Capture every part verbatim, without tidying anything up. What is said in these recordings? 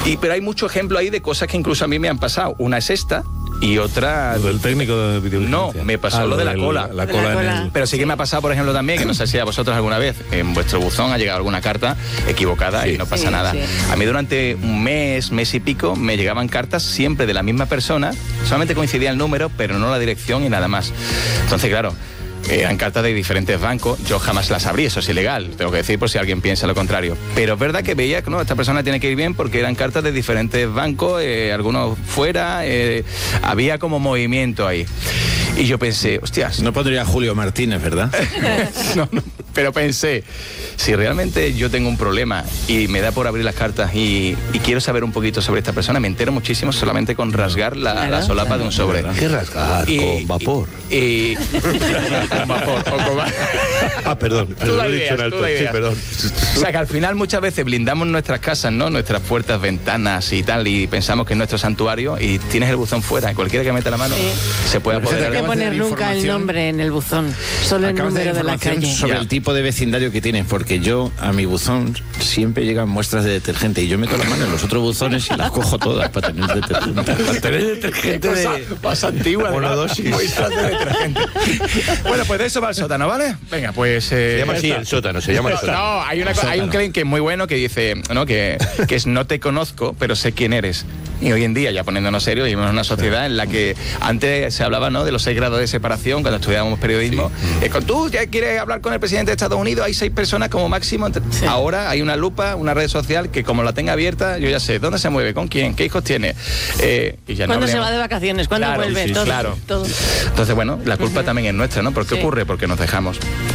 Y, pero hay mucho ejemplo ahí de cosas que incluso a mí me han pasado. Una es esta y otra... ¿Lo del técnico de videovigilancia? No, me pasó ah, lo, lo de la del, cola. La cola, la cola. En el... Pero sí que me ha pasado, por ejemplo, también, que no sé si a vosotros alguna vez, en vuestro buzón ha llegado alguna carta equivocada sí. y no pasa sí, nada. Sí. A mí durante un mes, mes y pico, me llegaban cartas siempre de la misma persona, solamente coincidía el número, pero no la dirección y nada más. Entonces, claro... eran cartas de diferentes bancos, yo jamás las abrí, eso es ilegal, tengo que decir por si alguien piensa lo contrario. Pero es verdad que veía que no, esta persona tiene que ir bien porque eran cartas de diferentes bancos, eh, algunos fuera, eh, había como movimiento ahí. Y yo pensé, hostias... No pondría Julio Martínez, ¿verdad? no, no, pero pensé, si realmente yo tengo un problema y me da por abrir las cartas y, y quiero saber un poquito sobre esta persona, me entero muchísimo solamente con rasgar la, claro, la solapa claro, de un sobre. ¿Qué rasgar? Y, con vapor. Y, y, con vapor, o con... Ah, perdón, tú lo he dicho en alto, sí, perdón. O sea, que al final muchas veces blindamos nuestras casas, ¿no? Nuestras puertas, ventanas y tal, y pensamos que es nuestro santuario y tienes el buzón fuera, cualquiera que meta la mano sí. se puede apoderar. No hay que poner nunca el nombre en el buzón, solo el Acabas número de, de la calle. Sobre ya. el tipo de vecindario que tienes, porque yo a mi buzón siempre llegan muestras de detergente y yo meto la mano en los otros buzones y las cojo todas para tener detergente. Para tener detergente de... más antigua, monodosis. Muestras de detergente. Bueno, pues de eso va el sótano, ¿vale? Venga, pues... Eh, se llama así el sótano, se llama el sótano. No, hay, una, hay un claim que es muy bueno que dice, ¿no? Que, que es no te conozco, pero sé quién eres. Y hoy en día, ya poniéndonos serios, vivimos en una sociedad en la que antes se hablaba, ¿no?, de los seis grados de separación cuando estudiábamos periodismo. Sí. Eh, con tú ya quieres hablar con el presidente de Estados Unidos, hay seis personas como máximo. Sí. Ahora hay una lupa, una red social que como la tenga abierta, yo ya sé dónde se mueve, con quién, qué hijos tiene. Eh, y ya ¿Cuándo no se va de vacaciones? ¿Cuándo claro, vuelve? Sí, todo, claro. todo. Entonces, bueno, la culpa uh-huh. también es nuestra, ¿no? ¿Por qué sí. ocurre? Porque nos dejamos.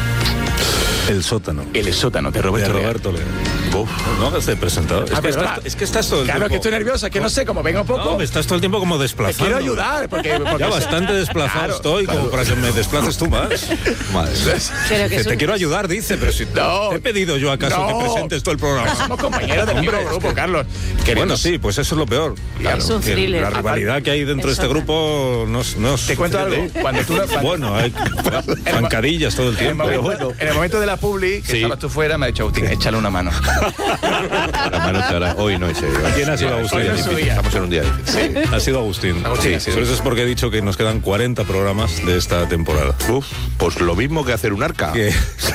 El sótano. El sótano de Roberto, de Roberto Leal. Uf, no hagas de presentador. Es, ah, que estás, es que estás todo el claro tiempo. Claro que estoy nerviosa, que no sé, como vengo poco. No, estás todo el tiempo como desplazado. Te quiero ayudar. Porque, porque ya bastante desplazado claro, estoy claro. como para que me desplaces tú más. más. Pero que que te un... quiero ayudar, dice, pero si no, te he pedido yo acaso no, que presentes todo el programa. Somos compañeros del mismo grupo, Carlos. Bueno, sí, pues eso es lo peor. Claro, es un thriller. La rivalidad que hay dentro de este grupo no Te cuento algo. Cuando tú bueno, hay zancadillas todo el tiempo. En el momento de la publi, que estabas tú fuera, me ha dicho Agustín, échale una mano. La mano te hará. Hoy no es serio. ¿Quién ha sido Agustín? Estamos en un día difícil. Sí. Ha sido Agustín. Agustín sí, sí, eso es porque he dicho que nos quedan cuarenta programas de esta temporada. Uf, pues lo mismo que hacer un arca. Que,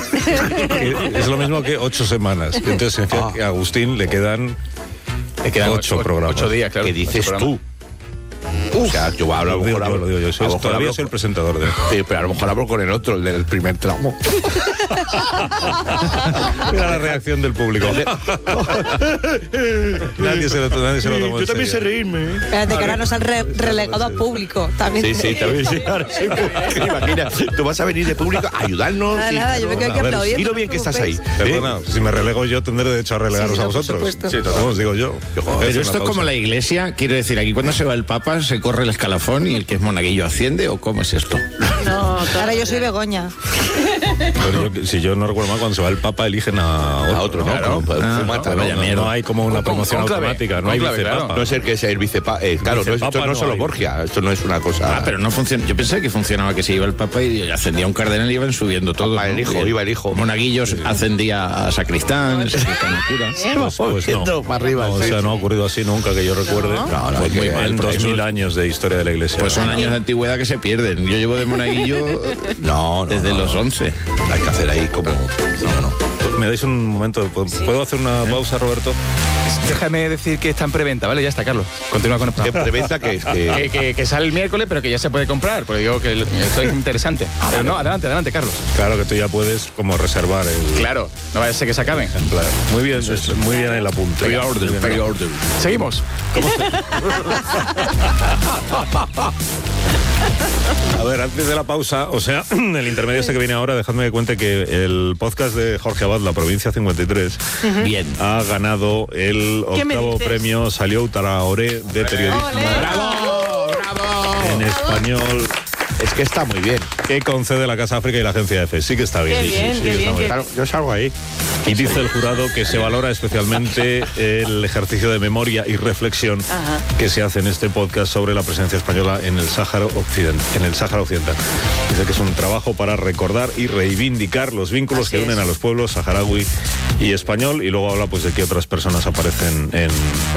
que es lo mismo que ocho semanas. Entonces, significa ah. que a Agustín le quedan, le quedan ocho, ocho programas. Ocho días, claro. ¿Qué dices tú? Uf, o sea, yo hablo, a lo mejor hablo, lo digo yo, soy, todavía hablo, soy el presentador de... Sí, pero a lo mejor hablo con el otro, el del primer tramo. Mira la reacción del público. nadie se lo, nadie se lo tomó en Yo también sé serio. reírme. Espérate, que ahora nos han re relegado a público. También sí, sí, también sí. Ahora sí. Imagina, tú vas a venir de público a ayudarnos. Nada, y, nada, yo me quedo aquí aplaudiendo. Y lo bien que estás ahí. Perdona, ¿eh? Si me relego yo, tendré derecho a relegaros sí, a no, vosotros. Sí, os digo yo. Pero esto es como la iglesia, quiero decir, aquí cuando se va el Papa se corre el escalafón y el que es monaguillo asciende, ¿o cómo es esto? No, ahora yo soy Begoña. Pero yo, si yo no recuerdo mal, cuando se va el Papa eligen a otro, a otro ¿no? Claro. Como, ah, fumata, no, ¿no? No, no hay como una con, promoción con automática, clave, no hay clave, vicepapa. Claro. No es el que sea el vicepapa. Eh, claro, vicepapa no, esto no, no es solo hay. Borgia, esto no es una cosa... Ah, pero no funciona. Yo pensé que funcionaba que se iba el Papa y ascendía un cardenal y iban subiendo todo. Papa, el hijo, ¿no? Iba el hijo. Monaguillos sí. ascendía a sacristán, sacristán a cura. Pues, pues no, para arriba, no, o sea, no ha ocurrido así nunca que yo recuerde. No, no, pues muy mal, en dos mil años de historia de la iglesia. Pues son años de antigüedad que se pierden. Yo llevo de monaguillo no, no, desde no, los no. once. Hay que hacer ahí como... No, no. ¿Me dais un momento? ¿Puedo hacer una pausa, Roberto? Déjame decir que está en preventa, ¿vale? Ya está, Carlos. Continúa con el programa. ¿En preventa qué es? Que... Que, que, que sale el miércoles, pero que ya se puede comprar. Porque digo que esto es interesante. Pero no, adelante, adelante, Carlos. Claro que tú ya puedes como reservar el... Claro, no vaya a ser que se acaben. Claro. Muy bien, es, muy bien el apunte. Pre-order, pre-order. Seguimos. ¿Cómo se... A ver, antes de la pausa, o sea, el intermedio este que viene ahora, dejadme que cuente que el podcast de Jorge Abad, La Provincia cincuenta y tres, uh-huh. bien, ha ganado el octavo premio Salió Traoré de periodismo. ¡Bravo! ¡Bravo! En español. Es que está muy bien. Que concede la Casa África y la Agencia Efe. Sí que está bien. Qué sí, bien, sí, qué sí, bien, que qué... Yo salgo ahí. Y dice el jurado que se valora especialmente el ejercicio de memoria y reflexión Ajá. que se hace en este podcast sobre la presencia española en el Sáhara Occidental. En el Sáhara Occidental. Dice que es un trabajo para recordar y reivindicar los vínculos Así que unen es. a los pueblos saharaui y español, y luego habla pues de que otras personas aparecen en